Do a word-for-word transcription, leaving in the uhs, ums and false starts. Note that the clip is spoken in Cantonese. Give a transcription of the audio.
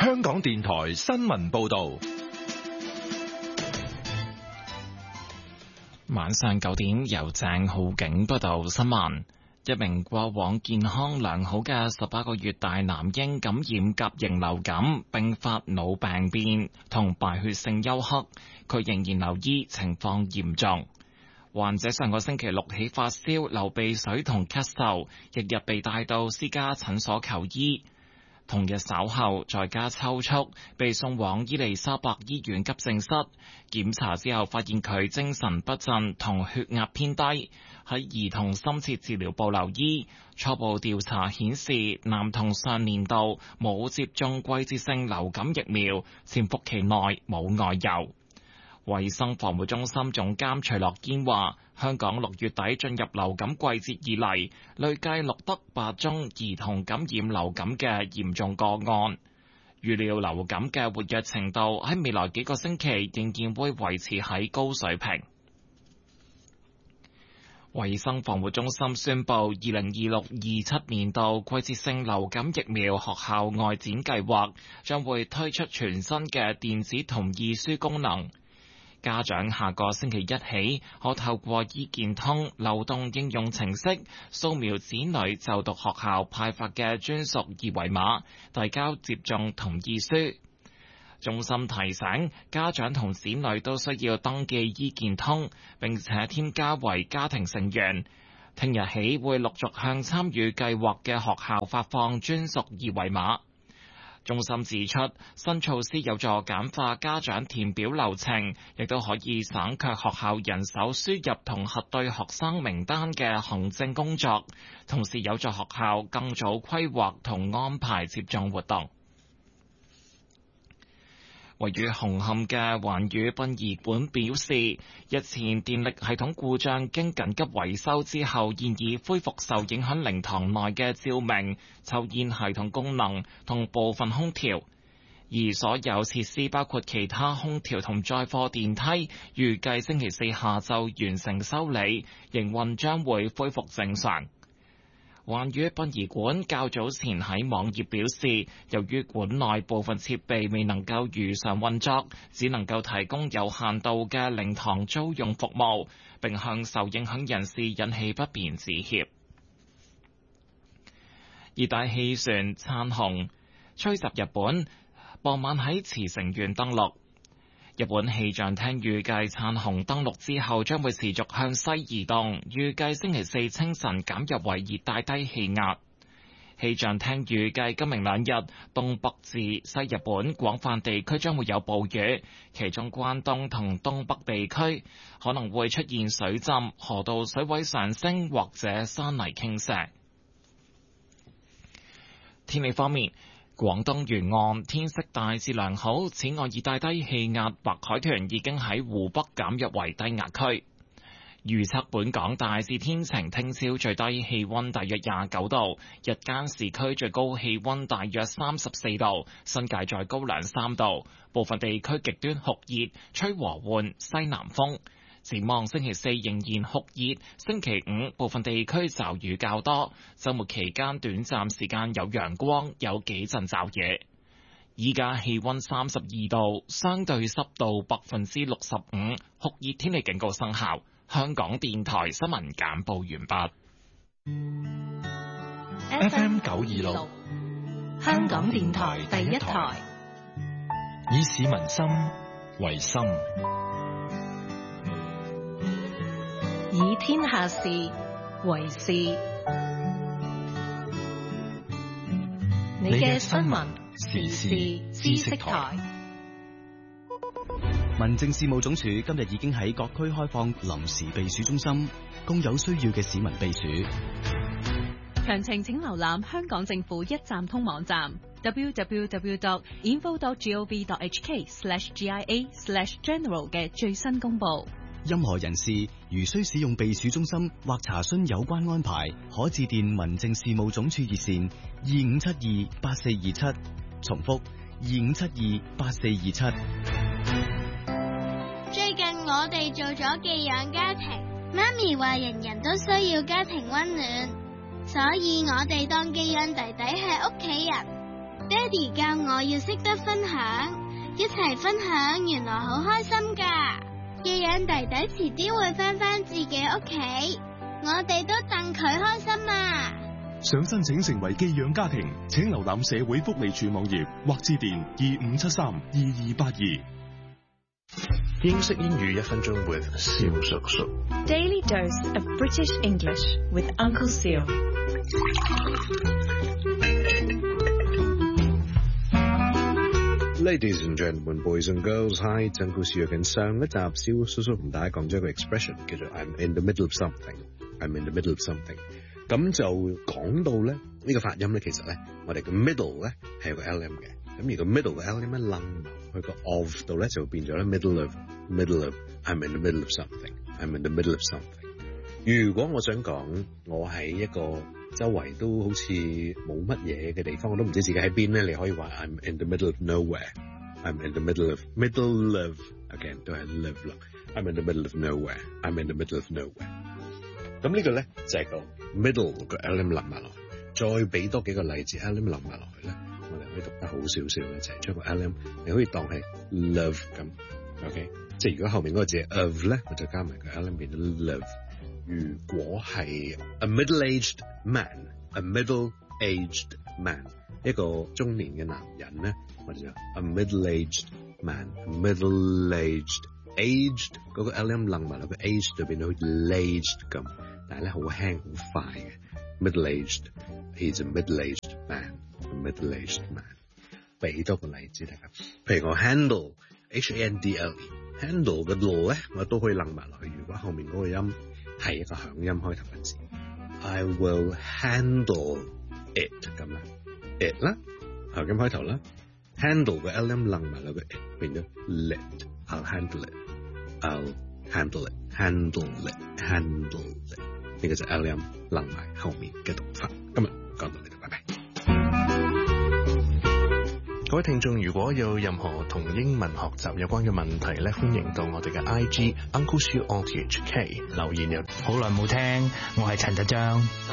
香港電台新聞報道。 晚上九點，由鄭浩景報道新聞。一名過往健康良好嘅十八個月大男嬰感染甲型流感，並發腦病變同敗血性休克，佢仍然留醫，情況嚴重。患者上個星期六起發燒、流鼻水同咳嗽，翌日被帶到私家診所求醫。同日稍後在家抽搐，被送往伊利沙伯醫院急症室檢查之後，發現佢精神不振同血壓偏低，喺兒童深切治療部留醫。初步調查顯示，男童上年度冇接種季節性流感疫苗，潛伏期內冇外遊。衛生防護中心總監徐樂堅話，香港六月底進入流感季節以嚟，累計錄得八宗兒童感染流感嘅嚴重個案。預料流感嘅活躍程度喺未來幾個星期仍然會維持喺高水平。衛生防護中心宣布，二零二六二七年度季節性流感疫苗學校外展計劃將會推出全新嘅電子同意書功能。家長下個星期一起可透過醫健通流動應用程式掃描子女就讀學校派發嘅專屬二維碼，遞交接種同意書。中心提醒家長同子女都需要登記醫健通，並且添加為家庭成員。聽日起會陸續向參與計劃嘅學校發放專屬二維碼。中心指出，新措施有助簡化家長填表流程，亦都可以省卻學校人手輸入同核對學生名單嘅行政工作，同時有助學校更早規劃同安排接種活動。位於紅磡嘅環宇殯儀館表示，日前電力系統故障經緊急維修之後，現已恢復受影響靈堂內嘅照明、抽煙系統功能同部分空調，而所有設施包括其他空調同載貨電梯，預計星期四下晝完成修理，營運將會恢復正常。環宇殯儀館較早前喺網頁表示，由於館內部分設備未能夠如常運作，只能夠提供有限度嘅靈堂租用服務，並向受影響人士引起不便致歉。熱帶氣旋燦紅吹襲日本，傍晚喺茨城縣登陸。日本氣象廳預計燦紅登陸之後將會持續向西移動，預計星期四清晨減弱為熱帶低氣壓。氣象廳預計今明兩日東北至西日本廣泛地區將會有暴雨，其中關東同東北地區可能會出現水浸、河道水位上升或者山泥傾瀉。天氣方面，廣東沿岸天色大致良好，此外熱帶低氣壓或海豚已經喺湖北減弱為低壓區。預測本港大致天晴，聽朝最低氣溫大約廿九度，日間市區最高氣溫大約三十四度，新界再高兩三度，部分地區極端酷熱，吹和緩西南風。展望星期四仍然酷熱，星期五部分地區驟雨較多，週末期間短暫時間有陽光，有幾陣驟雨。依家氣溫三十二度，相對濕度百分之六十五，酷熱天氣警告生效。香港電台新聞簡報完畢。 F M 九二六， 香港電台第一台， 以市民心為心， 以天下事為事。你嘅新聞時事知識台。 民政事務總署今日已經喺各區開放臨時避暑中心，供有需要嘅市民避暑。 詳情請瀏覽香港政府一站通網站 double-u double-u double-u dot info dot gov dot h k slash g i a slash general 嘅最新公佈。 任何人士如需使用避暑中心或查詢有關安排，可致電民政事務總署熱線二五七二八四二七，重複二五七二八四二七。 最近我哋做咗寄養家庭，媽咪話人人都需要家庭溫暖，所以我哋當寄養弟弟係屋企人。 爹哋教我要識得分享，一齊分享原來好開心噶。寄養弟弟遲啲會返返自己屋企，我哋都戥佢開心啊！ 想申請成為寄養家庭，請瀏覽社會福利署網頁或致電二五七三二二八二。 英式英語一分鐘 with 蕭叔叔。 Daily dose of British English with Uncle Seal。 Ladies and gentlemen, boys and girls, hi, Uncle Seal。近上一集蕭叔叔同大家講咗一個 expression 叫做 I'm in the middle of something。I'm in the middle of something。咁就講到咧呢、呢個發音咧，其實咧我哋嘅 middle 咧係有個 L M 嘅。咁而個 middle 嘅 L M 咧冧去個 of 度咧就變咗咧 middle of middle of I'm in the middle of something I'm in the middle of something。如果我想講我喺一個周圍都好似冇乜嘢嘅地方，我都唔知自己喺邊咧，你可以話 I'm in the middle of nowhere I'm in the middle of middle of again 都係 live 啦 I'm in the middle of nowhere I'm in the middle of nowhere。咁呢個咧就係、是、個 middle 個 L M 冧埋落去，再俾多幾個例子 L M 冧埋落去咧，我哋可以讀得好少少咧，就係、是、將個 L M 你可以當係 love 咁 ，OK， 即係如果後面嗰個字 of 咧，我就加埋個 L M 變咗 love。如果係 a middle-aged man，a middle-aged man， 一個中年嘅男人咧，我哋就 a middle-aged man，a middle-aged aged 嗰個 L M 冧埋落個 aged 度變到好似 aged 咁，但係咧好輕好快嘅 middle-aged，he's a middle-aged man，a middle-aged man。俾多個例子大家，譬如我 handle H A N D L E handle 嘅 l 咧，我都可以冧埋落去。如果後面嗰個音係一個響音開頭嘅字 ，I will handle it 咁啦 ，it 啦，響音開頭啦 ，handle 個 L M 冧埋落個 it 變咗 lit，I'll handle it，I'll handle it，handle it，handle it， 呢個就 L M 冧埋後面嘅讀法。今日講到呢度，拜拜。各位聽眾，如果有任何同英文學習有關嘅問題咧，歡迎到我哋嘅 I G Uncle Seal R T H K 留言。又好耐冇聽，我係陳德章。